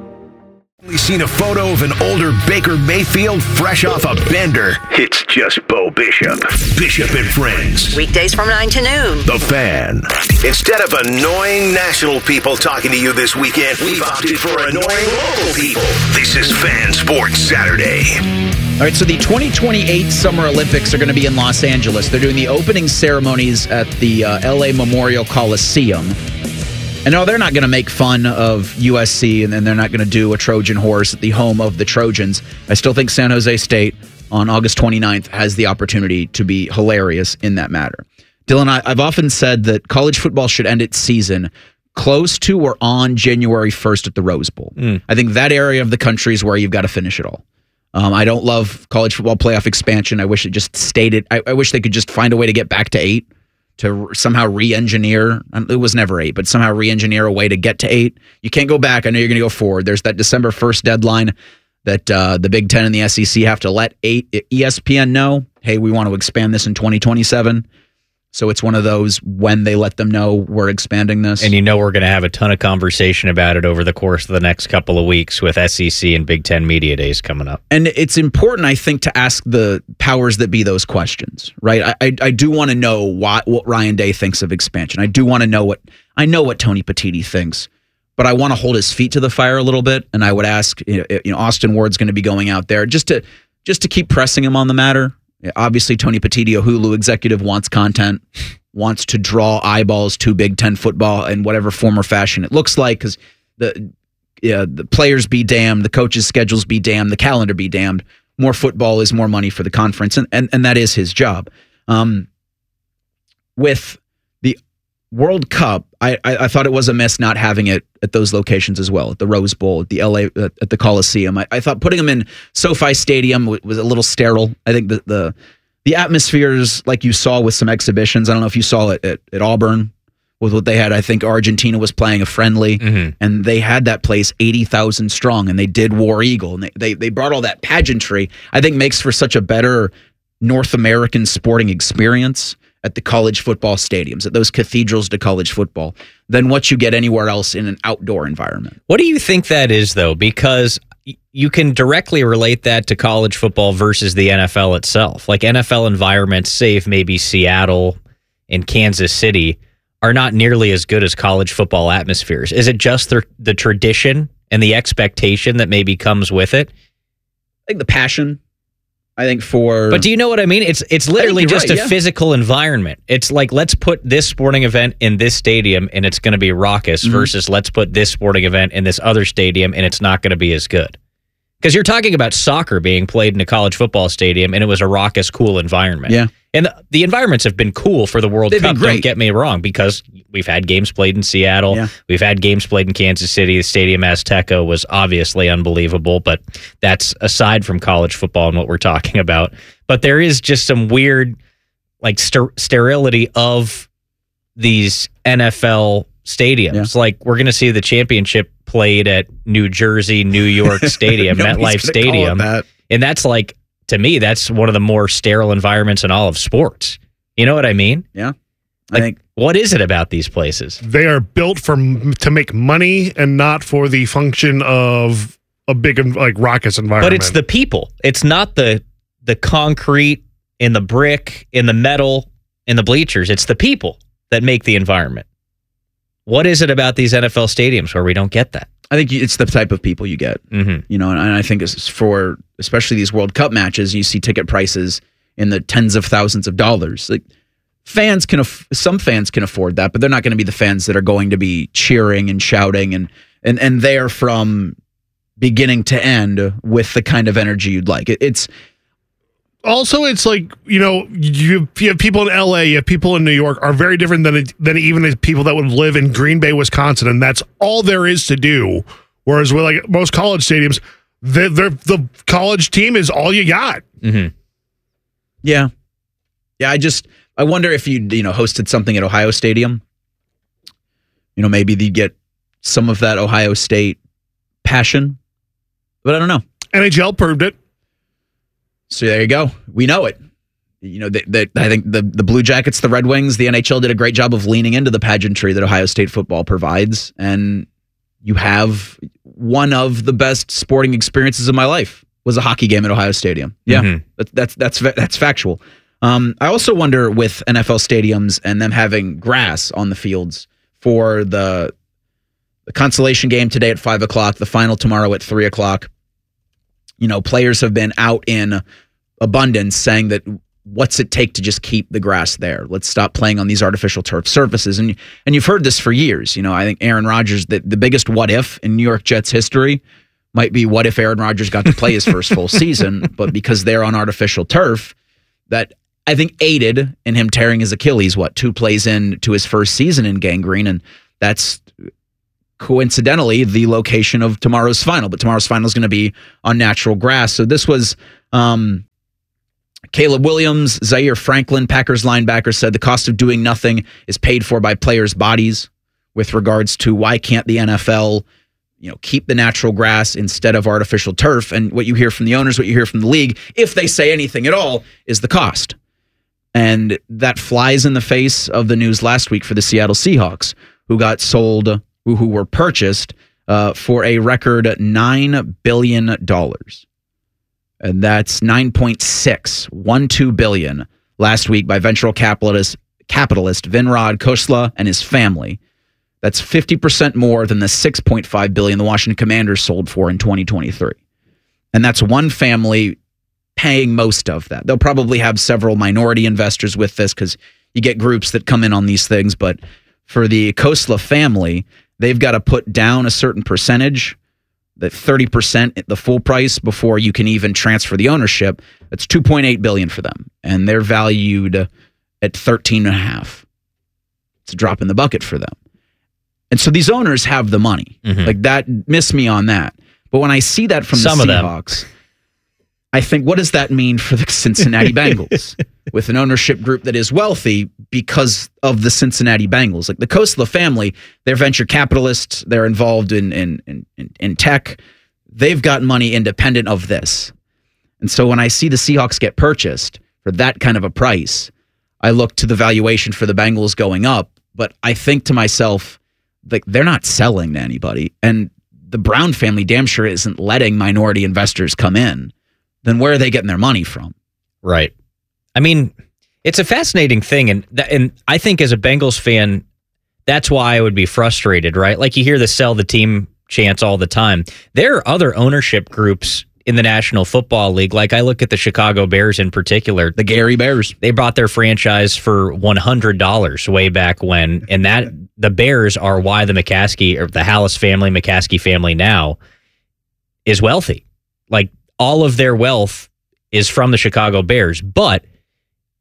Only seen a photo of an older Baker Mayfield fresh off a bender. It's just Bo Bishop. Bishop and Friends. Weekdays from 9 to noon. The Fan. Instead of annoying national people talking to you this weekend, we've opted for annoying local people. This is Fan Sports Saturday. All right, so the 2028 Summer Olympics are going to be in Los Angeles. They're doing the opening ceremonies at the LA Memorial Coliseum. And no, they're not going to make fun of USC, and then they're not going to do a Trojan horse at the home of the Trojans. I still think San Jose State on August 29th has the opportunity to be hilarious in that matter. Dylan, I've often said that college football should end its season close to or on January 1st at the Rose Bowl. I think that area of the country is where you've got to finish it all. I don't love college football playoff expansion. I wish it just stayed it. I wish they could just find a way to get back to 8. To somehow re-engineer, it was never 8, but somehow re-engineer a way to get to 8. You can't go back. I know you're going to go forward. There's that December 1st deadline that the Big Ten and the SEC have to let ESPN know, hey, we want to expand this in 2027. So it's one of those when they let them know we're expanding this. And you know we're going to have a ton of conversation about it over the course of the next couple of weeks with SEC and Big Ten Media Days coming up. And it's important, I think, to ask the powers that be those questions, right? I do want to know what Ryan Day thinks of expansion. I do want to know what Tony Petitti thinks, but I want to hold his feet to the fire a little bit. And I would ask, Austin Ward's going to be going out there just to keep pressing him on the matter. Obviously, Tony Petitti, a Hulu executive, wants content, wants to draw eyeballs to Big Ten football in whatever form or fashion it looks like, because the players be damned, the coaches' schedules be damned, the calendar be damned. More football is more money for the conference, and that is his job. With the World Cup, I thought it was a miss not having it at those locations as well, at the Rose Bowl, at the LA, at the Coliseum. I thought putting them in SoFi Stadium was a little sterile. I think the atmospheres, like you saw with some exhibitions, I don't know if you saw it at Auburn with what they had. I think Argentina was playing a friendly, and they had that place 80,000 strong, and they did War Eagle, and they brought all that pageantry. I think makes for such a better North American sporting experience at the college football stadiums, at those cathedrals to college football, than what you get anywhere else in an outdoor environment. What do you think that is, though? Because you can directly relate that to college football versus the NFL itself. Like NFL environments, save maybe Seattle and Kansas City, are not nearly as good as college football atmospheres. Is it just the tradition and the expectation that maybe comes with it? I think the passion. I think But do you know what I mean? It's literally just a physical environment. It's like, let's put this sporting event in this stadium and it's going to be raucous versus let's put this sporting event in this other stadium and it's not going to be as good. Because you're talking about soccer being played in a college football stadium and it was a raucous, cool environment. Yeah. And the environments have been cool for the World Cup, don't get me wrong, because we've had games played in Seattle. Yeah. We've had games played in Kansas City. The Stadium Azteca was obviously unbelievable, but that's aside from college football and what we're talking about. But there is just some weird, like, sterility of these NFL stadiums. Like, we're going to see the championship played at New Jersey, New York Stadium, MetLife Stadium. And that's like, to me, that's one of the more sterile environments in all of sports. You know what I mean? Yeah. Like, I think, what is it about these places? They are built to make money and not for the function of a big, like, raucous environment. But it's the people. It's not the concrete in the brick, in the metal, in the bleachers. It's the people that make the environment. What is it about these NFL stadiums where we don't get that? I think it's the type of people you get, you know, and I think it's for especially these World Cup matches, you see ticket prices in the tens of thousands of dollars. Like, some fans can afford that, but they're not going to be the fans that are going to be cheering and shouting and there from beginning to end with the kind of energy you'd like. It's like, you know, you have people in LA, you have people in New York are very different than even the people that would live in Green Bay, Wisconsin, and that's all there is to do. Whereas with, like, most college stadiums, the college team is all you got. Mm-hmm. Yeah. I wonder if you hosted something at Ohio Stadium, you know, maybe you'd get some of that Ohio State passion, but I don't know. NHL proved it. So there you go. We know it. You know, I think the Blue Jackets, the Red Wings, the NHL did a great job of leaning into the pageantry that Ohio State football provides. And you have one of the best sporting experiences of my life was a hockey game at Ohio Stadium. Yeah, that's factual. I also wonder with NFL stadiums and them having grass on the fields for the consolation game today at 5:00, the final tomorrow at 3:00. You know, players have been out in abundance saying that what's it take to just keep the grass there? Let's stop playing on these artificial turf surfaces. And you've heard this for years. You know, I think Aaron Rodgers, the biggest what if in New York Jets history might be what if Aaron Rodgers got to play his first full season, but because they're on artificial turf, that I think aided in him tearing his Achilles, 2 plays into his first season in gangrene. And that's coincidentally the location of tomorrow's final, but tomorrow's final is going to be on natural grass. So this was Caleb Williams, Zaire Franklin, Packers linebacker, said the cost of doing nothing is paid for by players' bodies with regards to why can't the NFL, you know, keep the natural grass instead of artificial turf. And what you hear from the owners, what you hear from the league, if they say anything at all, is the cost. And that flies in the face of the news last week for the Seattle Seahawks, who got sold, who were purchased for a record $9 billion. And that's 9.612 billion last week by venture capitalist Vinrod Khosla and his family. That's 50% more than the $6.5 billion the Washington Commanders sold for in 2023. And that's one family paying most of that. They'll probably have several minority investors with this because you get groups that come in on these things. But for the Khosla family, they've got to put down a certain percentage, that 30%, the full price, before you can even transfer the ownership. That's $2.8 billion for them. And they're valued at $13.5. It's a drop in the bucket for them. And so these owners have the money. Like, that, miss me on that. But when I see that from the Seahawks, I think, what does that mean for the Cincinnati Bengals with an ownership group that is wealthy because of the Cincinnati Bengals? Like, the Khosla family, they're venture capitalists. They're involved in tech. They've got money independent of this. And so when I see the Seahawks get purchased for that kind of a price, I look to the valuation for the Bengals going up. But I think to myself, like, they're not selling to anybody. And the Brown family damn sure isn't letting minority investors come in. Then where are they getting their money from? Right. I mean, it's a fascinating thing. And I think as a Bengals fan, that's why I would be frustrated, right? Like, you hear the sell the team chants all the time. There are other ownership groups in the National Football League. Like, I look at the Chicago Bears in particular. The Gary Bears. They bought their franchise for $100 way back when. And that the Bears are why the McCaskey, or the Hallis family, McCaskey family now, is wealthy. Like, all of their wealth is from the Chicago Bears. But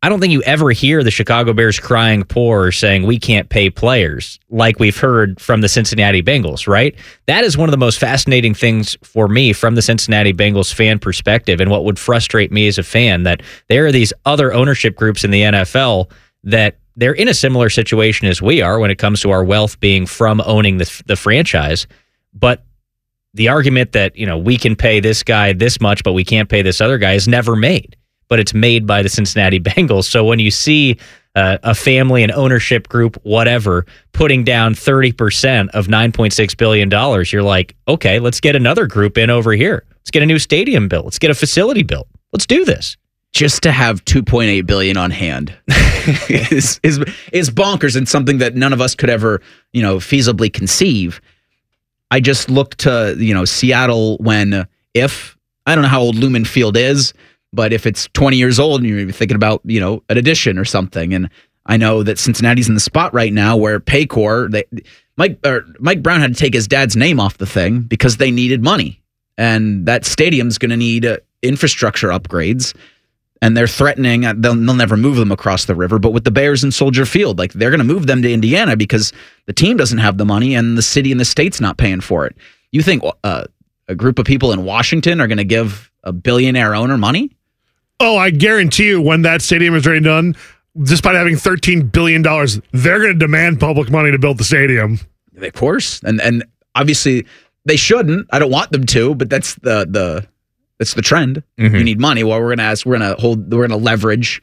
I don't think you ever hear the Chicago Bears crying poor or saying we can't pay players like we've heard from the Cincinnati Bengals, right? That is one of the most fascinating things for me from the Cincinnati Bengals fan perspective, and what would frustrate me as a fan, that there are these other ownership groups in the NFL that they're in a similar situation as we are when it comes to our wealth being from owning the franchise. But the argument that, we can pay this guy this much, but we can't pay this other guy is never made. But it's made by the Cincinnati Bengals. So when you see a family, an ownership group, whatever, putting down 30% of $9.6 billion, you're like, okay, let's get another group in over here. Let's get a new stadium built. Let's get a facility built. Let's do this. Just to have $2.8 billion on hand is bonkers, and something that none of us could ever, feasibly conceive. I just looked to, Seattle when, I don't know how old Lumen Field is, but if it's 20 years old and you're thinking about, an addition or something, and I know that Cincinnati's in the spot right now where Paycor, Mike Brown had to take his dad's name off the thing because they needed money, and that stadium's going to need infrastructure upgrades, and they're threatening they'll never move them across the river. But with the Bears and Soldier Field, they're going to move them to Indiana because the team doesn't have the money and the city and the state's not paying for it. You think a group of people in Washington are going to give a billionaire owner money? Oh, I guarantee you when that stadium is ready done, despite having $13 billion, they're going to demand public money to build the stadium. Of course. And obviously they shouldn't. I don't want them to, but that's the trend. Mm-hmm. You need money. Well, we're going to leverage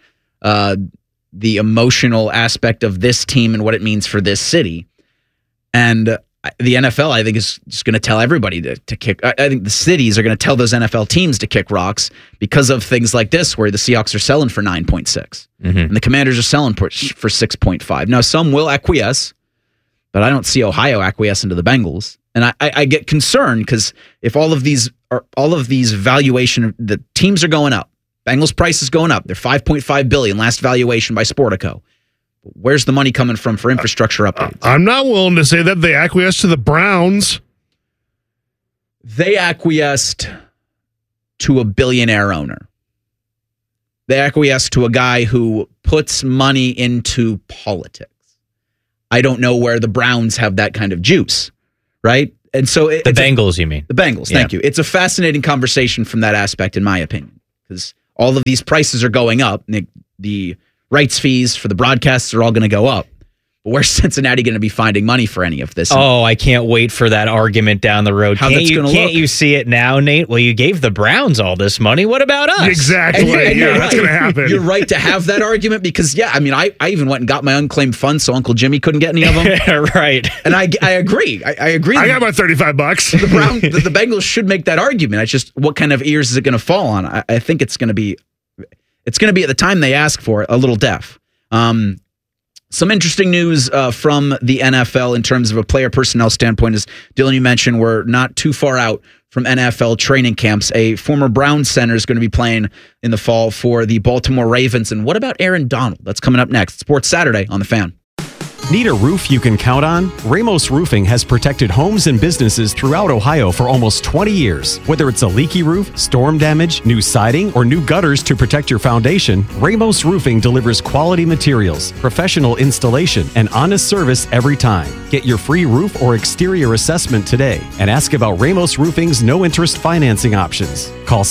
the emotional aspect of this team and what it means for this city. And the NFL, I think, is just going to tell everybody to kick. I think the cities are going to tell those NFL teams to kick rocks because of things like this, where the Seahawks are selling for 9.6 and the Commanders are selling for 6.5. Now, some will acquiesce, but I don't see Ohio acquiescing to the Bengals, and I get concerned because if all of these valuation, the teams are going up, Bengals price is going up. They're $5.5 billion last valuation by Sportico. Where's the money coming from for infrastructure upgrades? I'm not willing to say that they acquiesced to the Browns. They acquiesced to a billionaire owner. They acquiesced to a guy who puts money into politics. I don't know where the Browns have that kind of juice, right? And so the Bengals, you mean? The Bengals, thank you. It's a fascinating conversation from that aspect, in my opinion, because all of these prices are going up. The rights fees for the broadcasts are all going to go up. But where's Cincinnati going to be finding money for any of this? Oh, I can't wait for that argument down the road. Can't you see it now, Nate? Well, you gave the Browns all this money. What about us? Exactly. Yeah, that's going to happen. You're right to have that argument because, I even went and got my unclaimed funds so Uncle Jimmy couldn't get any of them. Right. And I agree. I agree. I got my $35. The Bengals should make that argument. It's just, what kind of ears is it going to fall on? I think it's going to be at the time they ask for it, a little deaf. Some interesting news from the NFL in terms of a player personnel standpoint. As Dylan, you mentioned, we're not too far out from NFL training camps. A former Browns center is going to be playing in the fall for the Baltimore Ravens. And what about Aaron Donald? That's coming up next. Sports Saturday on The Fan. Need a roof you can count on? Ramos Roofing has protected homes and businesses throughout Ohio for almost 20 years. Whether it's a leaky roof, storm damage, new siding, or new gutters to protect your foundation, Ramos Roofing delivers quality materials, professional installation, and honest service every time. Get your free roof or exterior assessment today and ask about Ramos Roofing's no-interest financing options. Call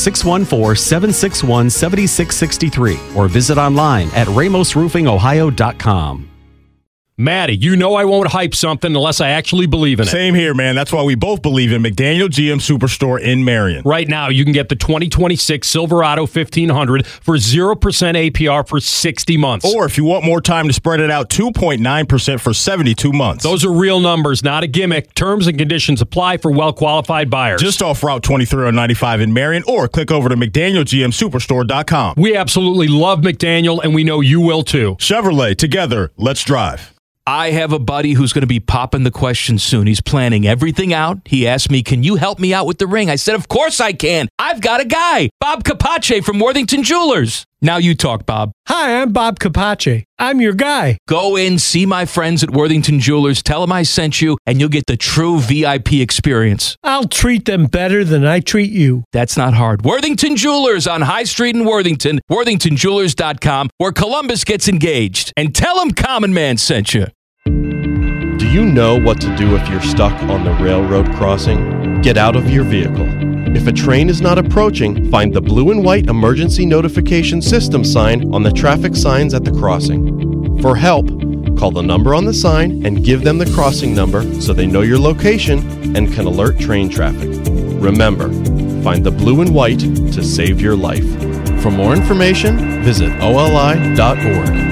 614-761-7663 or visit online at ramosroofingohio.com. Maddie, you know I won't hype something unless I actually believe in it. Same here, man. That's why we both believe in McDaniel GM Superstore in Marion. Right now, you can get the 2026 Silverado 1500 for 0% APR for 60 months. Or if you want more time to spread it out, 2.9% for 72 months. Those are real numbers, not a gimmick. Terms and conditions apply for well-qualified buyers. Just off Route 23 on 95 in Marion, or click over to McDanielGMSuperstore.com. We absolutely love McDaniel, and we know you will too. Chevrolet, together, let's drive. I have a buddy who's going to be popping the question soon. He's planning everything out. He asked me, can you help me out with the ring? I said, of course I can. I've got a guy, Bob Capace from Worthington Jewelers. Now you talk, Bob. Hi, I'm Bob Capace. I'm your guy. Go in, see my friends at Worthington Jewelers, tell them I sent you, and you'll get the true VIP experience. I'll treat them better than I treat you. That's not hard. Worthington Jewelers on High Street in Worthington, worthingtonjewelers.com, where Columbus gets engaged. And tell them Common Man sent you. Do you know what to do if you're stuck on the railroad crossing? Get out of your vehicle. If a train is not approaching, find the blue and white emergency notification system sign on the traffic signs at the crossing. For help, call the number on the sign and give them the crossing number so they know your location and can alert train traffic. Remember, find the blue and white to save your life. For more information, visit oli.org.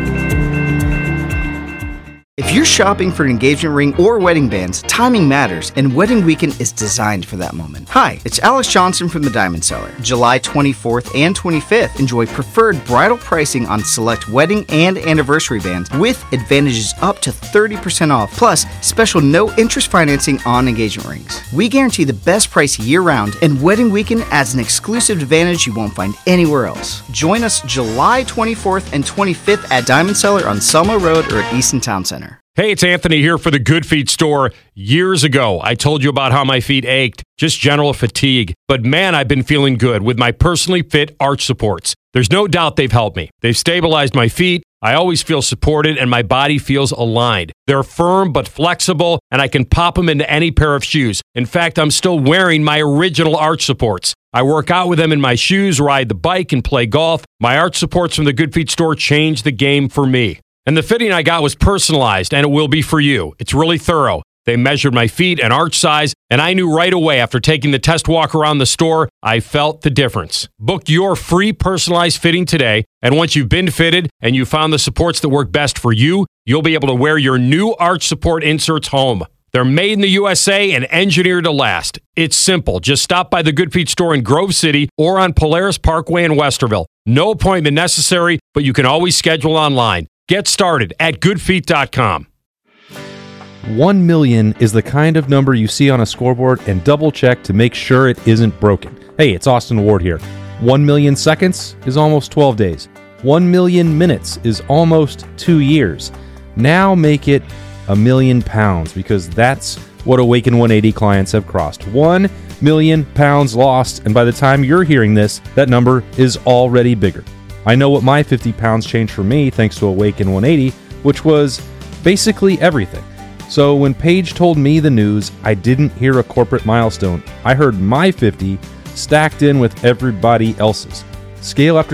If you're shopping for an engagement ring or wedding bands, timing matters, and Wedding Weekend is designed for that moment. Hi, it's Alex Johnson from the Diamond Seller. July 24th and 25th, enjoy preferred bridal pricing on select wedding and anniversary bands with advantages up to 30% off, plus special no-interest financing on engagement rings. We guarantee the best price year-round, and Wedding Weekend adds an exclusive advantage you won't find anywhere else. Join us July 24th and 25th at Diamond Seller on Selma Road or at Easton Town Center. Hey, it's Anthony here for the Good Feet store. Years ago, I told you about how my feet ached, just general fatigue. But man, I've been feeling good with my personally fit arch supports. There's no doubt they've helped me. They've stabilized my feet. I always feel supported and my body feels aligned. They're firm but flexible, and I can pop them into any pair of shoes. In fact, I'm still wearing my original arch supports. I work out with them in my shoes, ride the bike, and play golf. My arch supports from the Good Feet store changed the game for me. And the fitting I got was personalized, and it will be for you. It's really thorough. They measured my feet and arch size, and I knew right away after taking the test walk around the store, I felt the difference. Book your free personalized fitting today, and once you've been fitted and you found the supports that work best for you, you'll be able to wear your new arch support inserts home. They're made in the USA and engineered to last. It's simple. Just stop by the Good Feet store in Grove City or on Polaris Parkway in Westerville. No appointment necessary, but you can always schedule online. Get started at goodfeet.com. 1 million is the kind of number you see on a scoreboard and double check to make sure it isn't broken. Hey, it's Austin Ward here. 1 million seconds is almost 12 days. 1 million minutes is almost 2 years. Now make it £1 million, because that's what Awaken 180 clients have crossed. 1 million pounds lost, and by the time you're hearing this, that number is already bigger. I know what my 50 pounds changed for me thanks to Awaken 180, which was basically everything. So when Paige told me the news, I didn't hear a corporate milestone. I heard my 50 stacked in with everybody else's. Scale after